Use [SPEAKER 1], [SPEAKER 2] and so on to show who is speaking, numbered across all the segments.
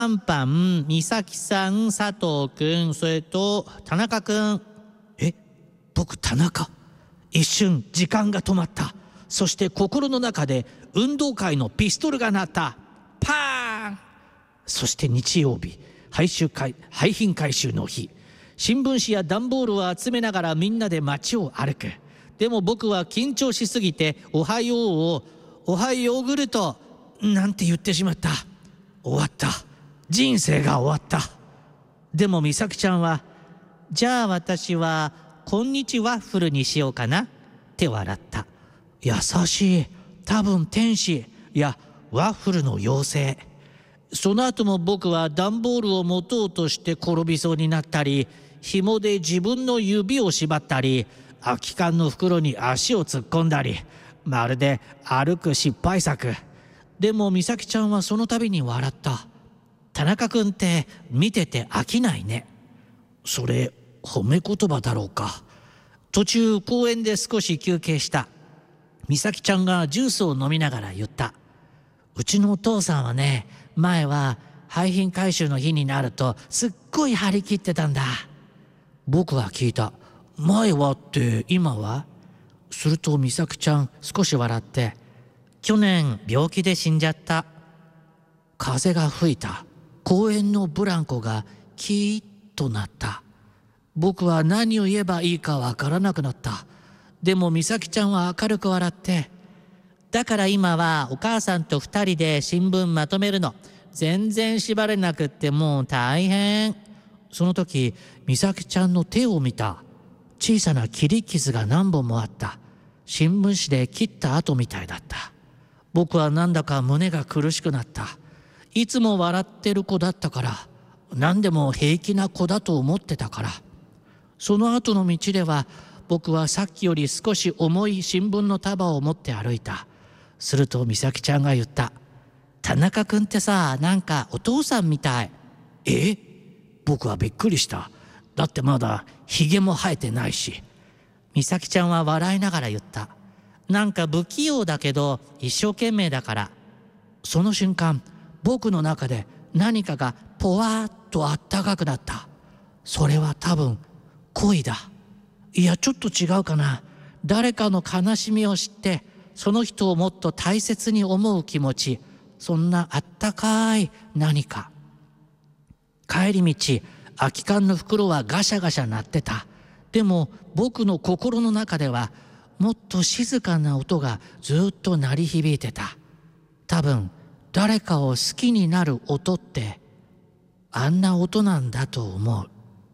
[SPEAKER 1] パンパン、美咲さん、佐藤くん、それと田中くん。僕田中。一瞬時間が止まった。そして心の中で運動会のピストルが鳴った。パーン。そして日曜日、廃品回収の日。新聞紙や段ボールを集めながらみんなで街を歩く。でも僕は緊張しすぎておはようをおはヨーグルトなんて言ってしまった。終わった。人生が終わった。でも美咲ちゃんは、じゃあ私はこんにちワッフルにしようかなって笑った。優しい。多分天使。いやワッフルの妖精。その後も僕は段ボールを持とうとして転びそうになったり、紐で自分の指を縛ったり、空き缶の袋に足を突っ込んだり、まるで歩く失敗作。でも美咲ちゃんはその度に笑った。田中君って見てて飽きないね。それ褒め言葉だろうか。途中公園で少し休憩した。美咲ちゃんがジュースを飲みながら言った。うちのお父さんはね、前は廃品回収の日になるとすっごい張り切ってたんだ。僕は聞いた。前はって今は？すると美咲ちゃん少し笑って、去年病気で死んじゃった。風が吹いた。公園のブランコがキーッとなった。僕は何を言えばいいかわからなくなった。でも美咲ちゃんは明るく笑って、だから今はお母さんと2人で新聞まとめるの。全然縛れなくってもう大変。その時美咲ちゃんの手を見た。小さな切り傷が何本もあった。新聞紙で切った跡みたいだった。僕はなんだか胸が苦しくなった。いつも笑ってる子だったから、何でも平気な子だと思ってたから。その後の道では僕はさっきより少し重い新聞の束を持って歩いた。すると美咲ちゃんが言った。田中君ってさ、なんかお父さんみたい。僕はびっくりした。だってまだひげも生えてないし。美咲ちゃんは笑いながら言った。なんか不器用だけど一生懸命だから。その瞬間、僕の中で何かがぽわーっとあったかくなった。それは多分恋だ。いやちょっと違うかな。誰かの悲しみを知ってその人をもっと大切に思う気持ち、そんなあったかい何か。帰り道、空き缶の袋はガシャガシャ鳴ってた。でも僕の心の中ではもっと静かな音がずっと鳴り響いてた。多分誰かを好きになる音ってあんな音なんだと思う。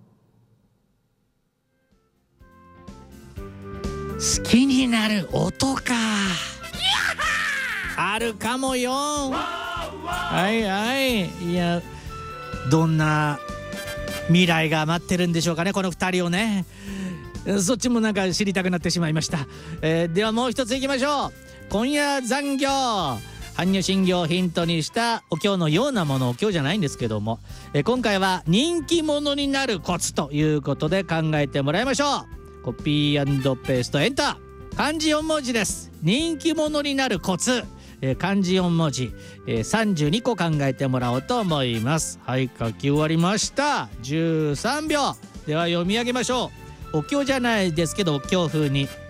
[SPEAKER 1] 好きになる音か。あるかもよ。はいはい。いや、どんな未来が待ってるんでしょうかね、この2人をね。そっちもなんか知りたくなってしまいました。ではもう一ついきましょう。今夜残業。般若心経をヒントにしたお経のようなもの、お経じゃないんですけども、今回は人気者になるコツということで考えてもらいましょう。コピー&ペーストエンター。漢字4文字です。人気者になるコツ、漢字4文字、32個考えてもらおうと思います。はい、書き終わりました。13秒では読み上げましょう。お経じゃないですけどお経風に。